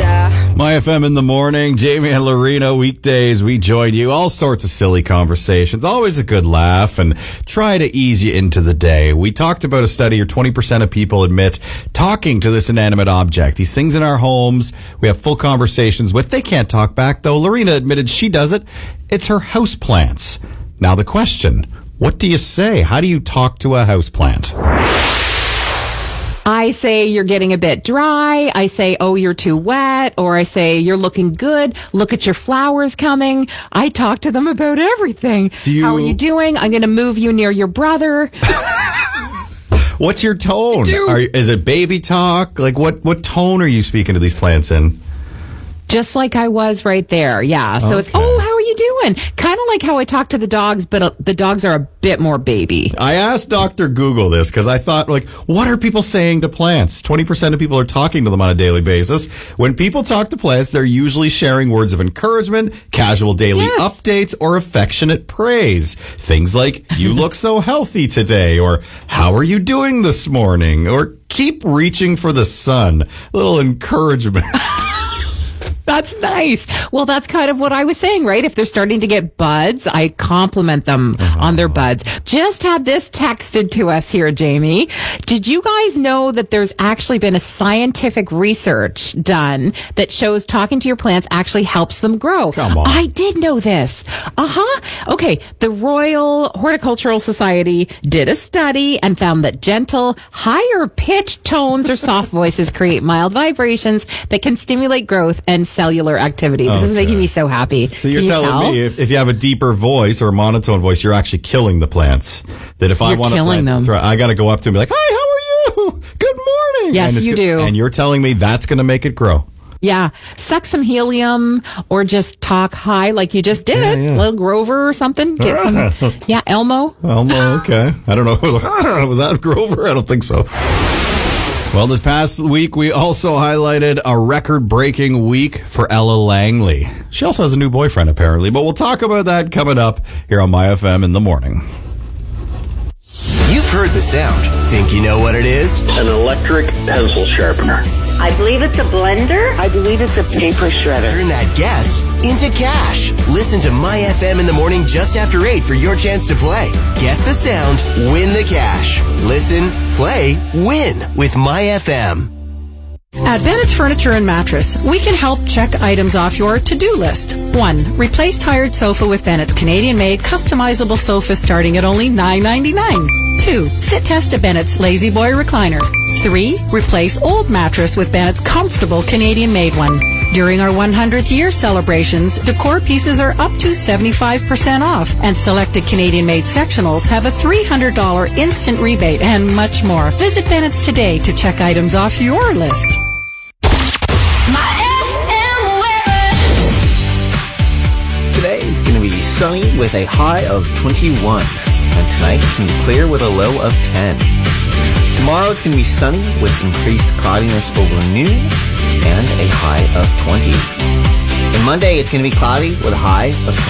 My FM in the morning, Jamie and Lorena, weekdays, we join you. All sorts of silly conversations, always a good laugh, and try to ease you into the day. We talked about a study where 20% of people admit talking to this inanimate object. These things in our homes, we have full conversations with. They can't talk back, though. Lorena admitted she does it. It's her houseplants. Now the question, what do you say? How do you talk to a houseplant? I say you're getting a bit dry. I say, oh, you're too wet. Or I say, you're looking good. Look at your flowers coming. I talk to them about everything. How are you doing? I'm going to move you near your brother. What's your tone? Is it baby talk? Like what tone are you speaking to these plants in? Just like I was right there. Yeah. So It's, oh, how are you doing? Kind of like how I talk to the dogs, but the dogs are a bit more baby. I asked Dr. Google this because I thought, like, what are people saying to plants? 20% of people are talking to them on a daily basis. When people talk to plants, they're usually sharing words of encouragement, casual daily updates, or affectionate praise. Things like, you look so healthy today, or how are you doing this morning, or keep reaching for the sun. A little encouragement. That's nice. Well, that's kind of what I was saying, right? If they're starting to get buds, I compliment them on their buds. Just had this texted to us here, Jamie. Did you guys know that there's actually been a scientific research done that shows talking to your plants actually helps them grow? Come on. I did know this. Okay. The Royal Horticultural Society did a study and found that gentle, higher pitched tones or soft voices create mild vibrations that can stimulate growth and cellular activity. This is making me so happy. So you're telling me if you have a deeper voice or a monotone voice, you're actually killing the plants. That if I want to plant them, I got to go up to them and be like, "Hi, how are you? Good morning." Yes, you do. And you're telling me that's going to make it grow. Yeah. Suck some helium or just talk high like you just did it. A little Grover or something. Get some. Elmo. Elmo, okay. I don't know. Was that Grover? I don't think so. Well, this past week, we also highlighted a record-breaking week for Ella Langley. She also has a new boyfriend, apparently, but we'll talk about that coming up here on My FM in the morning. You've heard the sound. Think you know what it is? An electric pencil sharpener. I believe it's a blender. I believe it's a paper shredder. Turn that guess into cash. Listen to My FM in the morning just after 8 for your chance to play. Guess the sound, win the cash. Listen, play, win with My FM. At Bennett's Furniture and Mattress, we can help check items off your to-do list. 1. Replace tired sofa with Bennett's Canadian-made customizable sofa starting at only $9.99. 2. Sit test a Bennett's Lazy Boy recliner. 3. Replace old mattress with Bennett's comfortable Canadian-made one. During our 100th year celebrations, decor pieces are up to 75% off, and selected Canadian-made sectionals have a $300 instant rebate and much more. Visit Bennett's today to check items off your list. Today is going to be sunny with a high of 21. And tonight it's going to be clear with a low of 10. Tomorrow it's going to be sunny with increased cloudiness over noon and a high of 20. And Monday it's going to be cloudy with a high of 20.